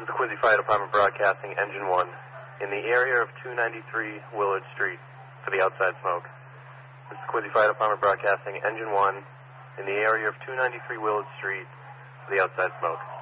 is the Quincy Fire Department broadcasting Engine 1 in the area of 293 Willard Street for the outside smoke. This is the Quincy Fire Department broadcasting Engine 1 in the area of 293 Willard Street for the outside smoke.